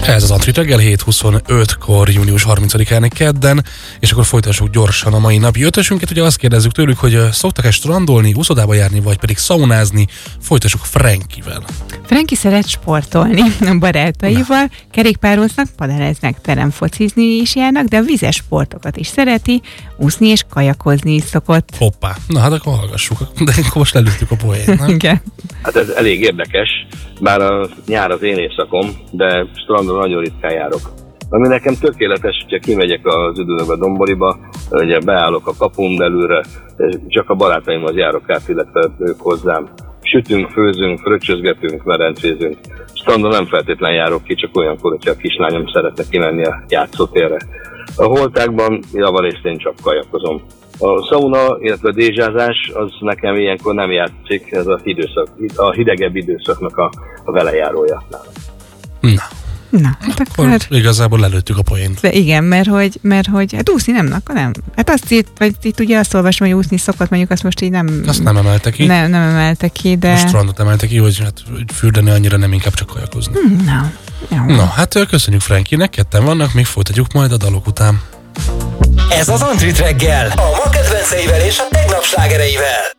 Ez az Antrit reggel 7:25-kor, június 30-án kedden, és akkor folytassuk gyorsan a mai napi ötösünket. Ugye azt kérdezzük tőlük, hogy szoktak-e strandolni, úszodába járni, vagy pedig szaunázni. Folytassuk Frankivel. Franki szeret sportolni a barátaival, kerékpároznak, padeleznek, teremfocizni is járnak, de a vizes sportokat is szereti, úszni és kajakozni is szokott. Hoppá, na hát akkor hallgassuk, de akkor most lelőttük a poént, nem? Igen. Hát ez elég érdekes, bár a nyár az én éjszakom, de strandon nagyon ritkán járok. Ami nekem tökéletes, hogyha kimegyek az Üdülőbe Domboriba, ugye beállok a kapun belülre, csak a barátaimhoz járok át, illetve ők hozzám. Sütünk, főzünk, fröccsözgetünk, merencézünk. Strandon nem feltétlenül járok ki, csak olyankor, hogyha a kislányom szeretne kimenni a játszótérre. A holtákban javarészt én csak kajakozom. A szauna, illetve a dézsázás, az nekem ilyenkor nem játszik, ez a hidegebb időszaknak a velejárója. Na, hát akkor... Igazából lelőttük a poént. De igen, mert hogy hát úszni nem. Hát azt itt ugye azt olvasom, hogy úszni szokott, mondjuk azt most így nem... Azt nem emelte ki. Nem emelte ki, de... A strandot emelte ki, hogy hát fürdeni annyira nem, inkább csak kajakozni. Na, hát köszönjük Frankinek, ketten vannak, még folytatjuk majd a dalok után. Ez az Antrit reggel, a ma kedvenceivel és a tegnap slágereivel.